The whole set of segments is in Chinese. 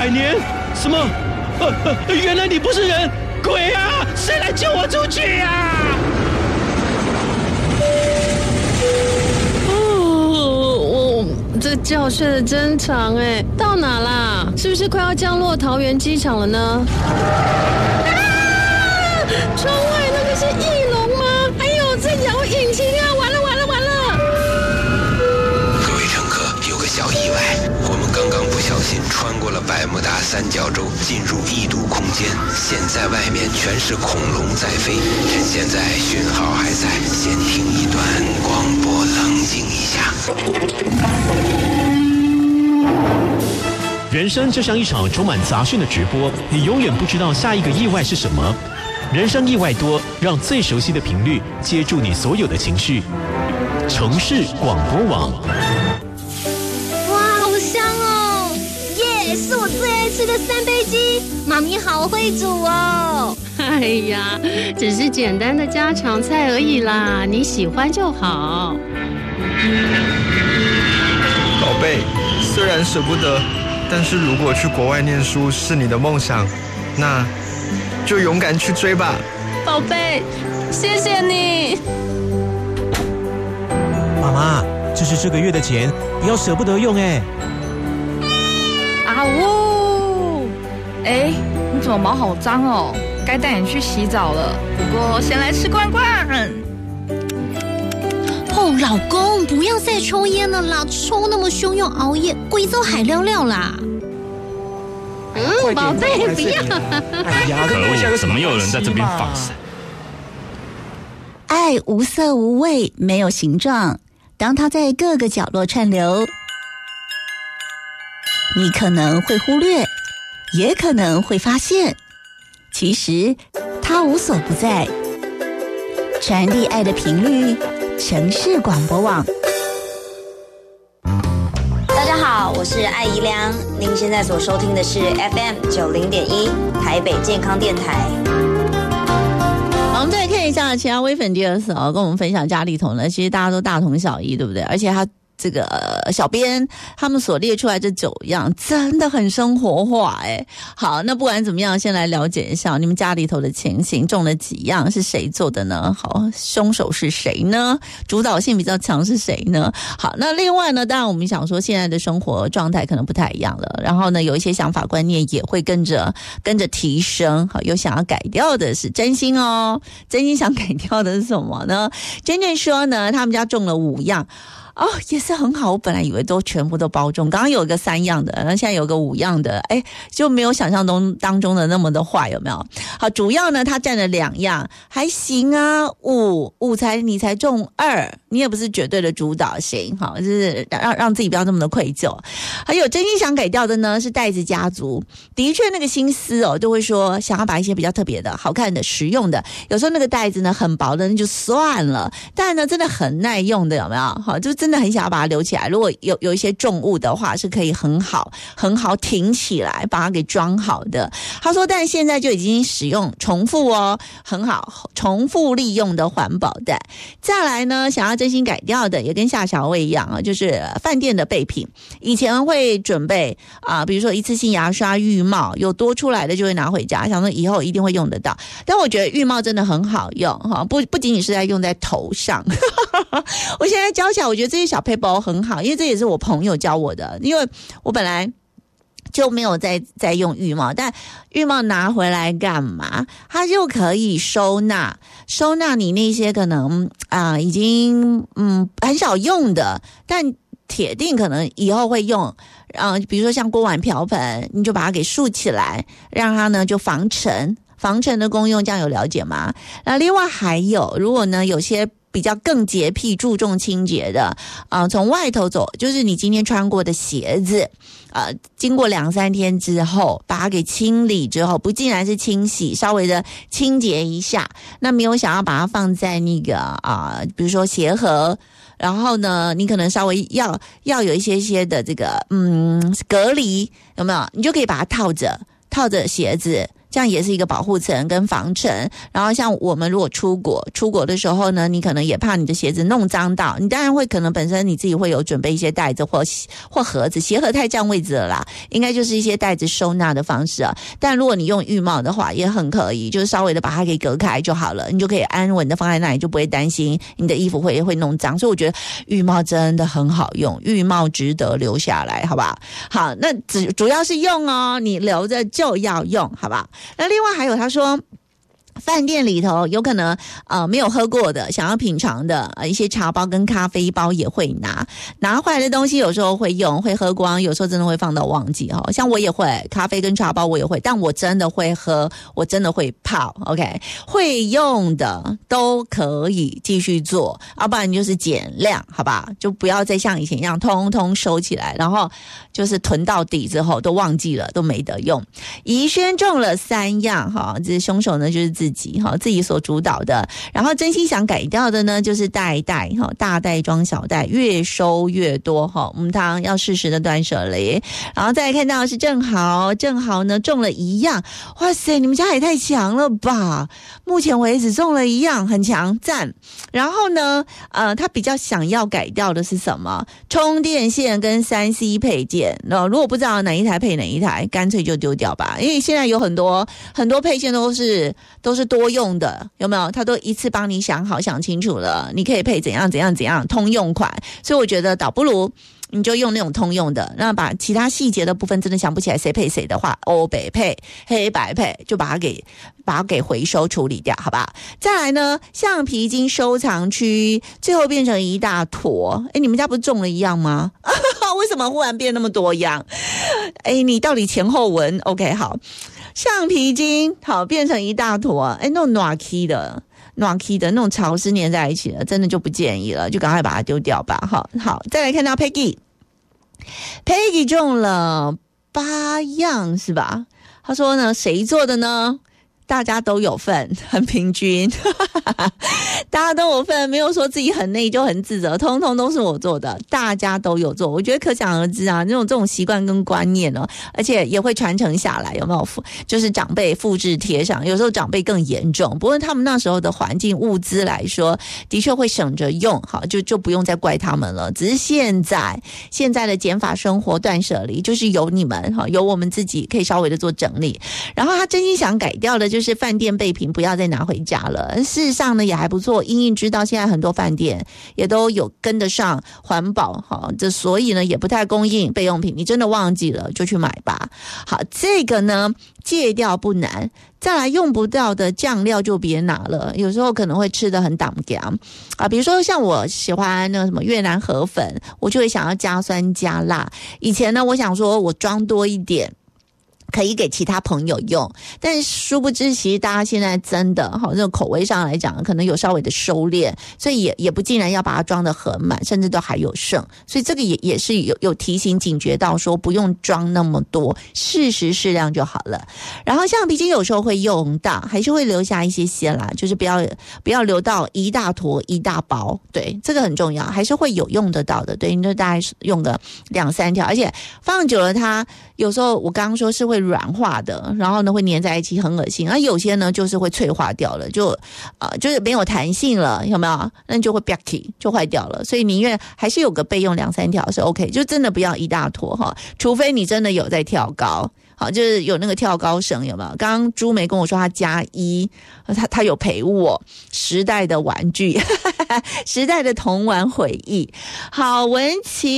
100年？什么？原来你不是人，鬼啊！谁来救我出去啊？ 这觉睡得真长哎，到哪啦？是不是快要降落桃园机场了呢？窗外那个是翼龙吗？哎呦，在摇引擎啊！完了！ 各位乘客，有个小意外，我们刚刚不小心穿过了百慕大三角洲，进入异度空间。现在外面全是恐龙在飞，趁现在讯号还在，先听一段广播，冷静一下。 人生就像一场充满杂讯的直播，你永远不知道下一个意外是什么。人生意外多，让最熟悉的频率接住你所有的情绪。城市广播网。 哇，好香哦！耶，是我最爱吃的三杯鸡，妈咪好会煮哦。 哎呀，只是简单的家常菜而已啦，你喜欢就好。 宝贝，虽然舍不得，但是如果去国外念书是你的梦想，那就勇敢去追吧。 宝贝，谢谢你。 妈妈，这是这个月的钱，不要舍不得用哎。 啊呜！哎，你怎么毛好脏哦？该带你去洗澡了。不过先来吃罐罐。 哦，老公，不要再抽烟了啦！抽那么凶又熬夜，贵州海料料啦。 宝贝，不要！ 哎呀， 可恶，怎么又有人在这边放闪？ 爱无色无味，没有形状。当它在各个角落串流，你可能会忽略，也可能会发现，其实它无所不在。传递爱的频率，城市广播网。 大家好，我是艾怡良，您现在所收听的是 FM90.1 台北健康电台。 我们再看一下其他微粉第二次跟我们分享家里头呢，其实大家都大同小异，对不对？而且他这个小编他们所列出来这9样真的很生活化哎。好，那不管怎么样，先来了解一下你们家里头的情形，中了几样，是谁做的呢？好，凶手是谁呢？主导性比较强是谁呢？好，那另外呢，当然我们想说现在的生活状态可能不太一样了，然后呢有一些想法观念也会跟着提升。好，有想要改掉的是真心哦，真心想改掉的是什么呢？真正说呢，他们家中了5样。哦，也是很好。我本来以为都全部都包中，刚刚有一个3样的，然后现在有个5样的，哎，就没有想象当中的那么的坏，有没有？好，主要呢，他占了2样，还行啊。你才中2，你也不是绝对的主导型，好，就是让自己不要那么的愧疚。还有真心想改掉的呢，是袋子家族，的确那个心思哦，就会说想要把一些比较特别的、好看的、实用的，有时候那个袋子呢很薄的那就算了，但呢真的很耐用的，有没有？好，就真的很想要把它留起来。如果有一些重物的话，是可以很好挺起来，把它给装好的。他说，但现在就已经使用重复哦，很好，重复利用的环保袋。再来呢，想要真心改掉的，也跟夏小薇一样啊，就是饭店的备品。以前会准备比如说一次性牙刷、浴帽，有多出来的就会拿回家，想说以后一定会用得到。但我觉得浴帽真的很好用哈，不仅仅是在用在头上。我现在教起来，我觉得这些小配包很好，因为这也是我朋友教我的，因为我本来就没有在用浴帽，但浴帽拿回来干嘛？它就可以收纳你那些可能已经很少用的，但铁定可能以后会用，比如说像锅碗瓢盆，你就把它给竖起来，让它呢就防尘的功用，这样有了解吗？那另外还有，如果呢有些比较更洁癖、注重清洁的，从外头走，就是你今天穿过的鞋子，经过2-3天之后，把它给清理之后，不尽然是清洗，稍微的清洁一下，那没有想要把它放在那个比如说鞋盒。然后呢，你可能稍微要有一些的这个隔离，有没有？你就可以把它套着鞋子， 这样也是一个保护层跟防尘。然后像我们如果出国的时候呢，你可能也怕你的鞋子弄脏到，你当然会可能本身你自己会有准备一些袋子或盒子，鞋盒太占位置了啦，应该就是一些袋子收纳的方式啊。但如果你用浴帽的话也很可以，就是稍微的把它给隔开就好了，你就可以安稳的放在那里，就不会担心你的衣服会弄脏。所以我觉得浴帽真的很好用，浴帽值得留下来，好不好？好，那主要是用哦，你留着就要用，好不好？那另外还有他说饭店里头有可能没有喝过的想要品尝的一些茶包跟咖啡包也会拿回来的东西，有时候会用会喝光，有时候真的会放到忘记哦。像我也会咖啡跟茶包我也会，但我真的会喝，我真的会泡 OK， 会用的都可以继续做，要不然你就是减量，好吧？就不要再像以前一样通通收起来，然后就是囤到底之后都忘记了，都没得用。宜轩中了3样哈，这凶手呢就是自己所主导的。然后真心想改掉的呢就是袋大袋装小袋，越收越多哈，我们当要适时的断舍离。然后再来看到的是正好呢中了1样，哇塞，你们家也太强了吧，目前为止中了1样，很强，赞。然后呢他比较想要改掉的是什么？充电线跟 3C 配件，如果不知道哪一台配哪一台，干脆就丢掉吧，因为现在有很多配件都是多用的，有没有？他都一次帮你想好想清楚了，你可以配怎样通用款，所以我觉得倒不如你就用那种通用的，那把其他细节的部分真的想不起来谁配谁的话，欧北配黑白配，就把它给回收处理掉，好吧？再来呢，橡皮筋收藏区最后变成一大坨，你们家不是中了1样吗？为什么忽然变那么多样？你到底前后文 OK 好，橡皮筋好变成一大坨，那种暖气的那种潮湿粘在一起的，真的就不建议了，就赶快把它丢掉吧。好，再来看到 Peggy 中了8样是吧？他说呢，谁做的呢？大家都有份，很平均大家都有份，没有说自己很内疚很自责，通通都是我做的，大家都有做。我觉得可想而知啊，这种习惯跟观念哦，而且也会传承下来，有没有？就是长辈复制贴上，有时候长辈更严重，不过他们那时候的环境物资来说的确会省着用，好，就不用再怪他们了。只是现在的减法生活断舍离，就是由你们由我们自己可以稍微的做整理。然后他真心想改掉的就是饭店备品不要再拿回家了，事实上呢也还不错，因应知道现在很多饭店也都有跟得上环保，这所以呢也不太供应备用品，你真的忘记了就去买吧。好，这个呢戒掉不难，再来用不到的酱料就别拿了，有时候可能会吃得很挡干啊。比如说像我喜欢那个什么越南河粉，我就会想要加酸加辣。以前呢我想说我装多一点可以给其他朋友用，但殊不知其实大家现在真的这种口味上来讲可能有稍微的收敛，所以也不尽然要把它装得很满，甚至都还有剩，所以这个也是有提醒警觉到说不用装那么多，适时适量就好了。然后橡皮筋有时候会用到，还是会留下一些啦，就是不要留到一大坨一大包，对，这个很重要，还是会有用得到的，对，你就大概用个2-3条，而且放久了它有时候我刚刚说是会软化的，然后呢会粘在一起很恶心，而有些呢就是会脆化掉了，就是没有弹性了，有没有？那就会啪叽就坏掉了，所以宁愿还是有个备用2-3条是 OK， 就真的不要一大坨除非你真的有在跳高，好，就是有那个跳高绳，有没有？刚刚朱梅跟我说她加1，她有陪我时代的玩具时代的童玩回忆。好，文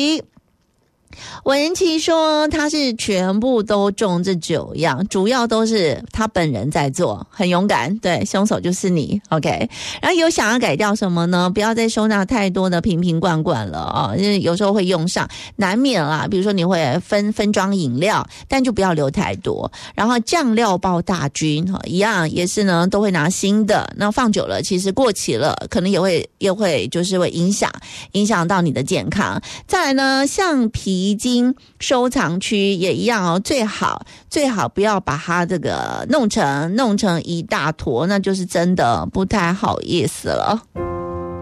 琪说他是全部都中这9样，主要都是他本人在做，很勇敢，对，凶手就是你 OK。 然后有想要改掉什么呢？不要再收纳太多的瓶瓶罐罐了因为有时候会用上，难免啦，比如说你会分装饮料，但就不要留太多。然后酱料包大军一样也是呢，都会拿新的，那放久了其实过期了，可能也会就是会影响到你的健康。再来呢，橡皮筋收藏区也一样最好不要把它这个弄成一大坨，那就是真的不太好意思了。